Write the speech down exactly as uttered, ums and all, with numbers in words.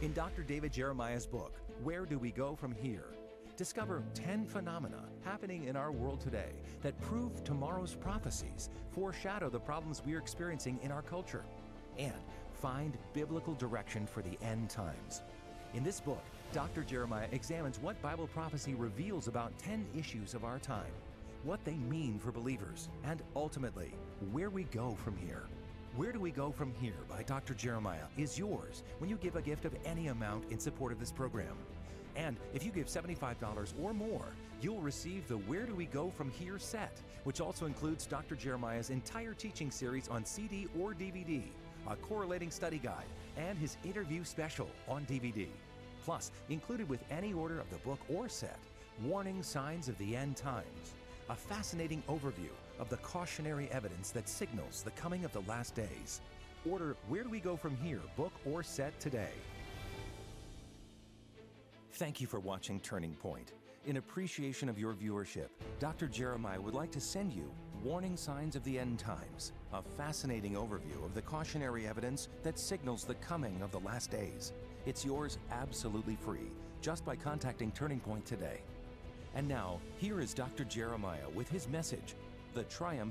In Doctor David Jeremiah's book, Where Do We Go From Here? Discover ten phenomena happening in our world today that prove tomorrow's prophecies, foreshadow the problems we're experiencing in our culture, and find biblical direction for the end times. In this book, Doctor Jeremiah examines what Bible prophecy reveals about ten issues of our time, what they mean for believers, and ultimately, where we go from here. Where Do We Go From Here by Doctor Jeremiah is yours when you give a gift of any amount in support of this program. And if you give seventy-five dollars or more, you'll receive the Where Do We Go From Here set, which also includes Doctor Jeremiah's entire teaching series on C D or D V D, a correlating study guide, and his interview special on D V D. Plus, included with any order of the book or set, Warning Signs of the End Times, a fascinating overview of the cautionary evidence that signals the coming of the last days. Order Where Do We Go From Here book or set today. Thank you for watching Turning Point. In appreciation of your viewership, Doctor Jeremiah would like to send you Warning Signs of the End Times, a fascinating overview of the cautionary evidence that signals the coming of the last days. It's yours absolutely free, just by contacting Turning Point today. And now, here is Doctor Jeremiah with his message, The Triumph